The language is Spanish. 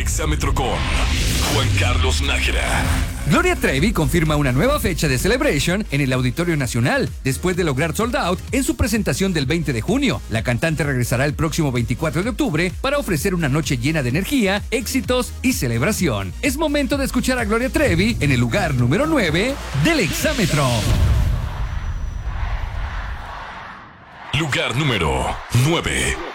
Exámetro con Juan Carlos Nájera. Gloria Trevi confirma una nueva fecha de Celebration en el Auditorio Nacional, después de lograr sold out en su presentación del 20 de junio. La cantante regresará el próximo 24 de octubre para ofrecer una noche llena de energía, éxitos y celebración. Es momento de escuchar a Gloria Trevi en el lugar número 9 del Exámetro. Lugar número 9.